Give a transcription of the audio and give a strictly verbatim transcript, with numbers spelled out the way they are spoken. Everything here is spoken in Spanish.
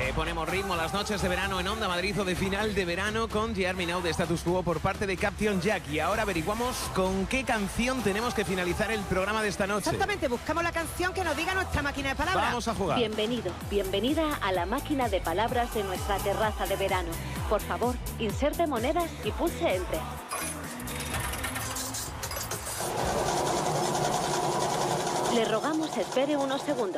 Le ponemos ritmo a las noches de verano en Onda Madrid o de final de verano con Jeremy Now de Status Quo por parte de Captain Jack. Y ahora averiguamos con qué canción tenemos que finalizar el programa de esta noche. Exactamente, buscamos la canción que nos diga nuestra máquina de palabras. Vamos a jugar. Bienvenido, bienvenida a la máquina de palabras de nuestra terraza de verano. Por favor, inserte monedas y pulse Enter. Le rogamos espere unos segundos.